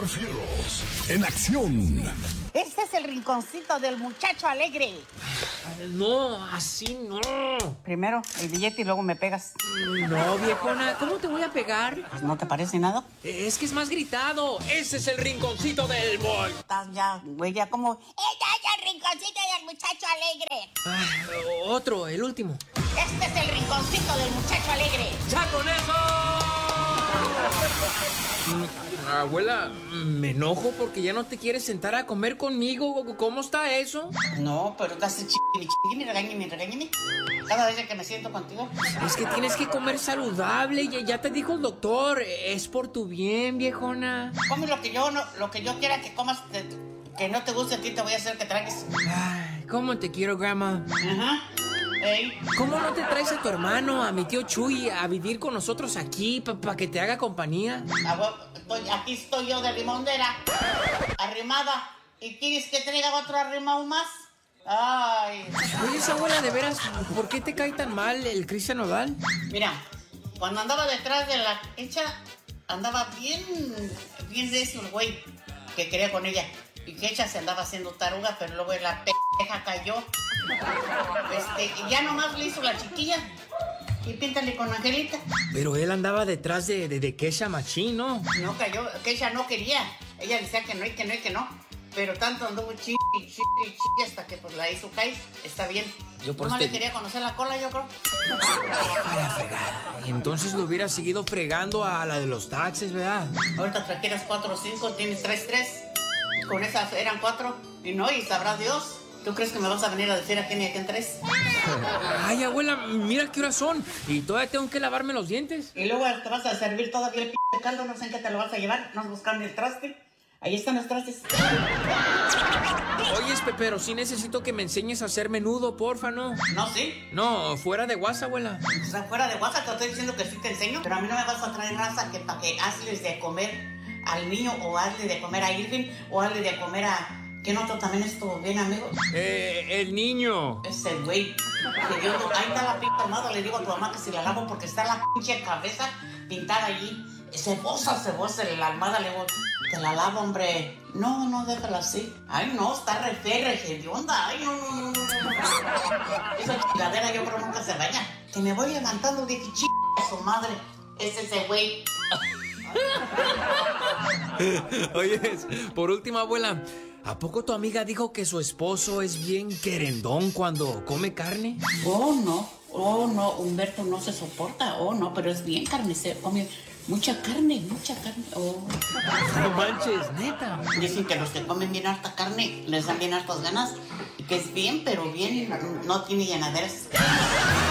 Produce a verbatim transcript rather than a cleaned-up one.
Omar Fierros en acción. Este es el rinconcito del muchacho alegre. No, así no. Primero el billete y luego me pegas. No, viejona, ¿cómo te voy a pegar? Pues, ¿no te parece nada? Es que es más gritado. Ese es el rinconcito del boy. Estás ya, güey, ya como... ¡Este es el rinconcito del muchacho alegre! Ah, otro, el último. Este es el rinconcito del muchacho alegre. ¡Ya con eso! Abuela, me enojo porque ya no te quieres sentar a comer conmigo. ¿Cómo está eso? No, pero te hace chiquini, chiquini, regáñeme, regáñeme. Cada vez que me siento contigo. Es que tienes que comer saludable. Ya, ya te dijo el doctor. Es por tu bien, viejona. Come lo que yo, no, lo que yo quiera que comas. Te, que no te guste a ti, te voy a hacer que tragues. Ay, ¿cómo te quiero, grandma? Ajá. Ey. ¿Cómo no te traes a tu hermano, a mi tío Chuy, a vivir con nosotros aquí para pa que te haga compañía? Estoy, aquí estoy yo de limondera, arrimada. ¿Y quieres que traiga otro arrimado más? Ay. Oye, esa abuela, de veras, ¿por qué te cae tan mal el Cristian Nodal? Mira, cuando andaba detrás de la hecha, andaba bien, bien de eso el güey que quería con ella. Y que ella se andaba haciendo taruga, pero luego la pendeja cayó. Este, y ya nomás le hizo la chiquilla. Y píntale con Angelita. Pero él andaba detrás de, de, de Kesha Machín, ¿no? No cayó, que ella no quería. Ella decía que no y que no y que no. Pero tanto anduvo chiqui, chiqui, chiqui hasta que pues la hizo caer. Está bien. Yo por no este... le quería conocer la cola, yo creo. Para fregar. Entonces lo hubiera seguido fregando a la de los taxis, ¿verdad? Ahorita trajeras cuatro o cinco, tienes tres, tres. Con esas eran cuatro. Y no, y sabrá Dios. ¿Tú crees que me vas a venir a decir a quién y a quién tres? Ay, abuela, mira qué horas son. Y todavía tengo que lavarme los dientes. Y luego te vas a servir todavía el p*** caldo. No sé en qué te lo vas a llevar. No has buscado ni el traste. Ahí están los trastes. Oye, pero sí necesito que me enseñes a hacer menudo, porfa, ¿no? No, sí. No, fuera de WhatsApp, abuela. O sea, fuera de WhatsApp te estoy diciendo que sí te enseño. Pero a mí no me vas a traer raza que para que hazles de comer al niño, o hazle de comer a Irving, o hazle de comer a... ¿Quién otro también estuvo bien, amigo? Eh, el niño. Ese güey. Que yo, ahí está la pinta armada. Le digo a tu mamá que si la lavo porque está la pinche cabeza pintada allí. Cebosa, cebosa, la almada. Le digo, te la lavo, hombre. No, no, déjala así. Ay, no, está re fea, re de onda. Ay, no, no, no, no, no. Esa chingadera yo creo nunca se baña. Que me voy levantando de que chica a su madre. Es ese güey. Oye, por último, abuela, ¿a poco tu amiga dijo que su esposo es bien querendón cuando come carne? Oh, no. Oh, no. Humberto no se soporta. Oh, no, pero es bien carnicero. Come mucha carne, mucha carne. Oh. No manches, neta. Dicen que los que comen bien harta carne les dan bien hartas ganas. Y que es bien, pero bien, no tiene llenaderas.